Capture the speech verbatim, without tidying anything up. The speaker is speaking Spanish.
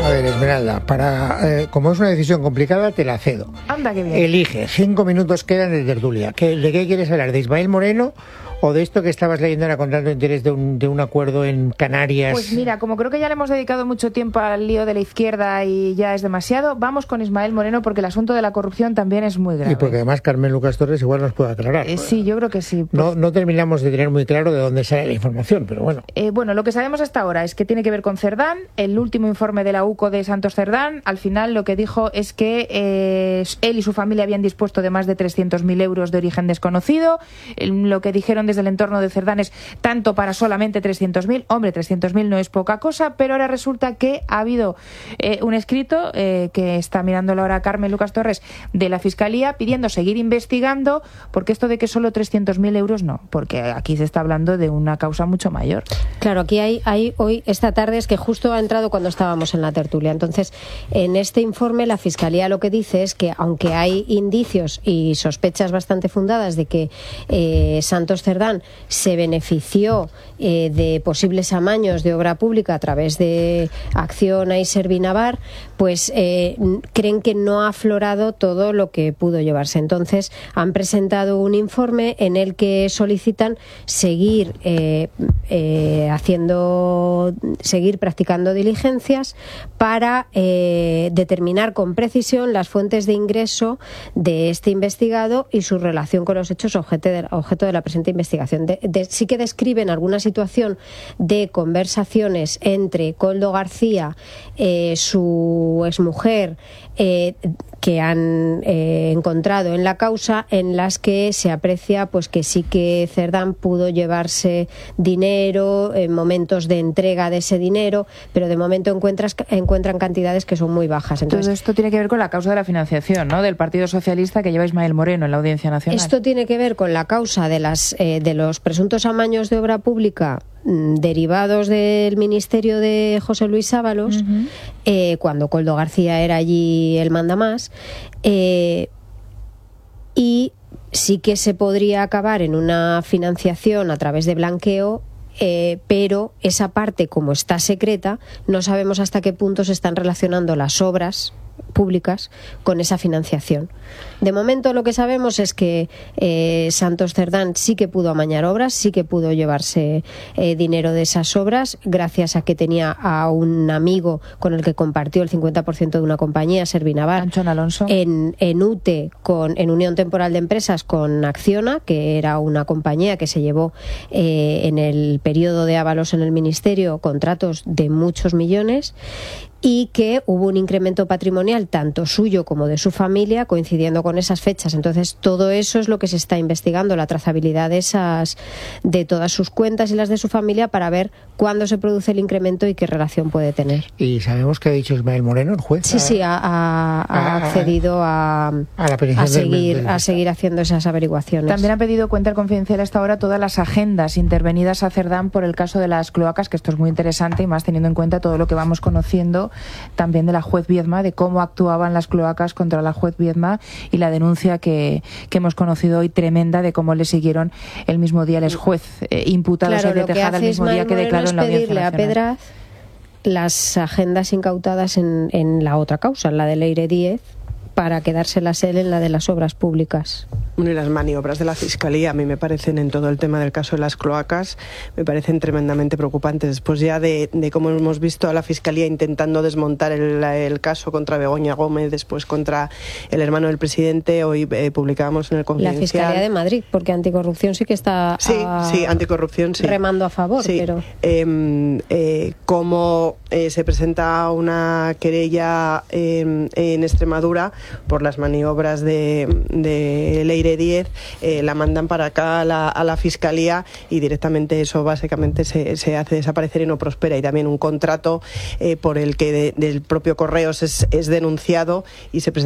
A ver, Esmeralda, para, eh, como es una decisión complicada, te la cedo. Anda, qué bien. Elige, cinco minutos quedan de tertulia. ¿Qué, ¿De qué quieres hablar? ¿De Ismael Moreno o de esto que estabas leyendo ahora con tanto interés de un, de un acuerdo en Canarias? Pues mira, como creo que ya le hemos dedicado mucho tiempo al lío de la izquierda y ya es demasiado, vamos con Ismael Moreno porque el asunto de la corrupción también es muy grave. Y porque además Carmen Lucas Torres igual nos puede aclarar. Eh, sí, yo creo que sí. No, no terminamos de tener muy claro de dónde sale la información, pero bueno. Eh, bueno, lo que sabemos hasta ahora es que tiene que ver con Cerdán. El último informe de la U C O de Santos Cerdán, al final lo que dijo es que eh, él y su familia habían dispuesto de más de trescientos mil euros de origen desconocido. Eh, lo que dijeron desde el entorno de Cerdán es tanto para solamente trescientos mil. Hombre, trescientos mil no es poca cosa, pero ahora resulta que ha habido eh, un escrito eh, que está mirándolo ahora Carmen Lucas Torres de la Fiscalía pidiendo seguir investigando, porque esto de que solo trescientos mil euros no, porque aquí se está hablando de una causa mucho mayor. Claro, aquí hay, hay hoy, esta tarde, es que justo ha entrado cuando estábamos en la tertulia. Entonces, en este informe la Fiscalía lo que dice es que aunque hay indicios y sospechas bastante fundadas de que eh, Santos Cerdán se benefició eh, de posibles amaños de obra pública a través de Acciona y Servinavar, pues eh, creen que no ha aflorado todo lo que pudo llevarse. Entonces, han presentado un informe en el que solicitan seguir eh, eh, haciendo, seguir practicando diligencias para eh, determinar con precisión las fuentes de ingreso de este investigado y su relación con los hechos objeto de, objeto de la presente investigación. De, de, sí que describen alguna situación de conversaciones entre Koldo García, eh, su exmujer, eh, que han eh, encontrado en la causa, en las que se aprecia pues que sí que Cerdán pudo llevarse dinero en momentos de entrega de ese dinero, pero de momento encuentras, encuentran cantidades que son muy bajas. Entonces, todo esto tiene que ver con la causa de la financiación, ¿no?, del Partido Socialista que lleva Ismael Moreno en la Audiencia Nacional. Esto tiene que ver con la causa de, las, eh, de los presuntos amaños de obra pública derivados del ministerio de José Luis Ábalos, uh-huh. eh, cuando Koldo García era allí el mandamás, eh, y sí que se podría acabar en una financiación a través de blanqueo, eh, pero esa parte, como está secreta, no sabemos hasta qué punto se están relacionando las obras públicas con esa financiación. De momento lo que sabemos es que eh, Santos Cerdán sí que pudo amañar obras, sí que pudo llevarse eh, dinero de esas obras gracias a que tenía a un amigo con el que compartió el cincuenta por ciento de una compañía, Servinavar, Anchón Alonso, en, en U T E, con, en Unión Temporal de Empresas con Acciona, que era una compañía que se llevó eh, en el periodo de Ábalos en el Ministerio contratos de muchos millones, y que hubo un incremento patrimonial tanto suyo como de su familia coincidiendo con esas fechas. Entonces todo eso es lo que se está investigando, la trazabilidad de esas, de todas sus cuentas y las de su familia, para ver cuándo se produce el incremento y qué relación puede tener. ¿Y sabemos qué ha dicho Ismael Moreno, el juez? Sí, sí, ha, ha, ha accedido a, a, la a, seguir, del, del... a seguir haciendo esas averiguaciones. También ha pedido cuenta el Confidencial hasta ahora todas las agendas intervenidas a Cerdán por el caso de las cloacas, que esto es muy interesante y más teniendo en cuenta todo lo que vamos conociendo también de la juez Viedma, de cómo actuaban las cloacas contra la juez Viedma, y la denuncia que, que hemos conocido hoy tremenda de cómo le siguieron el mismo día el exjuez eh, imputado claro, de Tejada el mismo día que declaró en la Audiencia Nacional. A Pedraz las agendas incautadas en, en la otra causa, en la de Leire Díez, para quedárselas él en la de las obras públicas. Bueno, y las maniobras de la Fiscalía a mí me parecen, en todo el tema del caso de las cloacas, me parecen tremendamente preocupantes. Después ya de, de cómo hemos visto a la Fiscalía intentando desmontar el, el caso contra Begoña Gómez, después contra el hermano del presidente, hoy eh, publicábamos en el Confidencial. La Fiscalía de Madrid, porque Anticorrupción sí que está sí, a... sí, Anticorrupción, sí. remando a favor. Sí. Pero eh, eh, cómo eh, se presenta una querella eh, en Extremadura por las maniobras de, de Leire Díez, eh, la mandan para acá a la, a la Fiscalía y directamente eso básicamente se, se hace desaparecer y no prospera. Y también un contrato eh, por el que de, del propio Correos es, es denunciado y se presenta